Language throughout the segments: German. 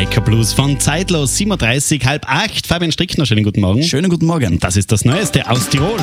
Biker Blues von Zeitlos, 7:30 Uhr, 7:30. Fabian Strickner, schönen guten Morgen. Schönen guten Morgen. Das ist das Neueste aus Tirol.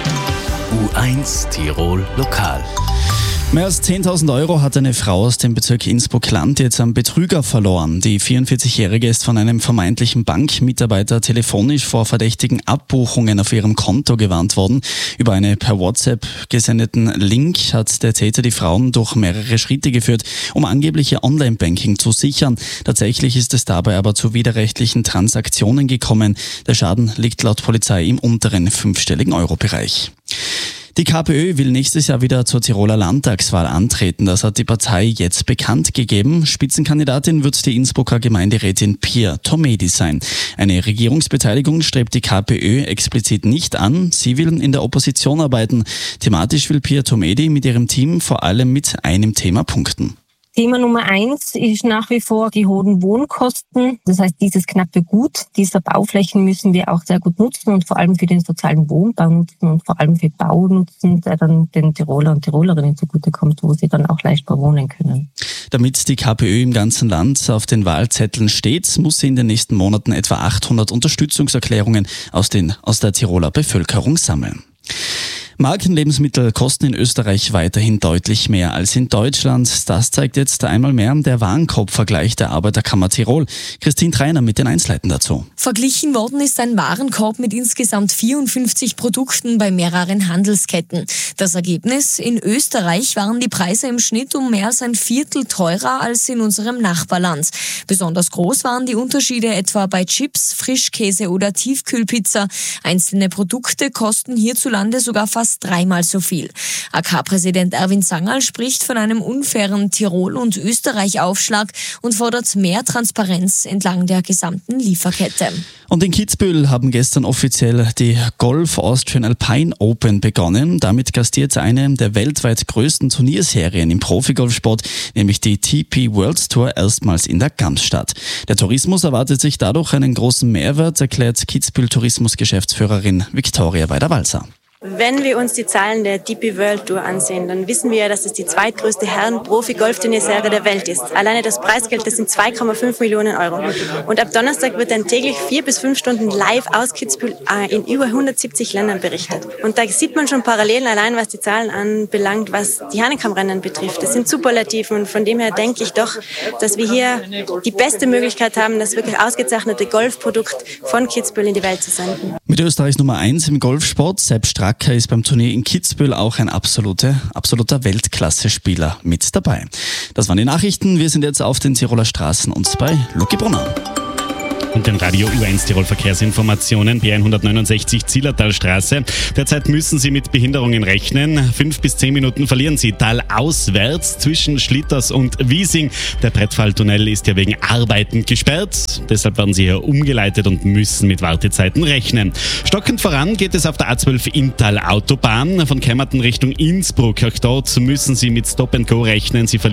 U1 Tirol Lokal. Mehr als 10.000 Euro hat eine Frau aus dem Bezirk Innsbruck-Land jetzt am Betrüger verloren. Die 44-Jährige ist von einem vermeintlichen Bankmitarbeiter telefonisch vor verdächtigen Abbuchungen auf ihrem Konto gewarnt worden. Über einen per WhatsApp gesendeten Link hat der Täter die Frauen durch mehrere Schritte geführt, um angebliche Online-Banking zu sichern. Tatsächlich ist es dabei aber zu widerrechtlichen Transaktionen gekommen. Der Schaden liegt laut Polizei im unteren fünfstelligen Euro-Bereich. Die KPÖ will nächstes Jahr wieder zur Tiroler Landtagswahl antreten. Das hat die Partei jetzt bekannt gegeben. Spitzenkandidatin wird die Innsbrucker Gemeinderätin Pia Tomedi sein. Eine Regierungsbeteiligung strebt die KPÖ explizit nicht an. Sie will in der Opposition arbeiten. Thematisch will Pia Tomedi mit ihrem Team vor allem mit einem Thema punkten. Thema Nummer 1 ist nach wie vor die hohen Wohnkosten. Das heißt, dieses knappe Gut dieser Bauflächen müssen wir auch sehr gut nutzen und vor allem für den sozialen Wohnbau nutzen und vor allem für Bau nutzen, der dann den Tiroler und Tirolerinnen zugutekommt, wo sie dann auch leichter wohnen können. Damit die KPÖ im ganzen Land auf den Wahlzetteln steht, muss sie in den nächsten Monaten etwa 800 Unterstützungserklärungen aus der Tiroler Bevölkerung sammeln. Markenlebensmittel kosten in Österreich weiterhin deutlich mehr als in Deutschland. Das zeigt jetzt einmal mehr der Warenkorbvergleich der Arbeiterkammer Tirol. Christine Treiner mit den Einzelheiten dazu. Verglichen worden ist ein Warenkorb mit insgesamt 54 Produkten bei mehreren Handelsketten. Das Ergebnis: In Österreich waren die Preise im Schnitt um mehr als ein Viertel teurer als in unserem Nachbarland. Besonders groß waren die Unterschiede etwa bei Chips, Frischkäse oder Tiefkühlpizza. Einzelne Produkte kosten hierzulande sogar fast dreimal so viel. AK-Präsident Erwin Sangerl spricht von einem unfairen Tirol- und Österreich-Aufschlag und fordert mehr Transparenz entlang der gesamten Lieferkette. Und in Kitzbühel haben gestern offiziell die Golf Austrian Alpine Open begonnen. Damit gastiert eine der weltweit größten Turnierserien im Profigolfsport, nämlich die TP World Tour, erstmals in der Gamsstadt. Der Tourismus erwartet sich dadurch einen großen Mehrwert, erklärt Kitzbühel Tourismusgeschäftsführerin Viktoria Weider-Walser. Wenn wir uns die Zahlen der DP World Tour ansehen, dann wissen wir ja, dass es die zweitgrößte Herren-Profi-Golfturnierserie der Welt ist. Alleine das Preisgeld, das sind 2,5 Millionen Euro. Und ab Donnerstag wird dann täglich 4 bis 5 Stunden live aus Kitzbühel in über 170 Ländern berichtet. Und da sieht man schon Parallelen, allein was die Zahlen anbelangt, was die Hahnenkammrennen betrifft. Das sind Superlativen und von dem her denke ich doch, dass wir hier die beste Möglichkeit haben, das wirklich ausgezeichnete Golfprodukt von Kitzbühel in die Welt zu senden. Mit Österreichs Nummer 1 im Golfsport, Sepp Stracker, ist beim Turnier in Kitzbühel auch ein absoluter Weltklasse-Spieler mit dabei. Das waren die Nachrichten. Wir sind jetzt auf den Tiroler Straßen und bei Lucky Brunner. Und den Radio U1 Tirol Verkehrsinformationen, B169 Zillertalstraße. Derzeit müssen Sie mit Behinderungen rechnen. 5 bis 10 Minuten verlieren Sie talauswärts zwischen Schlitters und Wiesing. Der Brettfalltunnel ist ja wegen Arbeiten gesperrt. Deshalb werden Sie hier umgeleitet und müssen mit Wartezeiten rechnen. Stockend voran geht es auf der A12 Inntal Autobahn. Von Kemmerton Richtung Innsbruck. Auch dort müssen Sie mit Stop and Go rechnen. Sie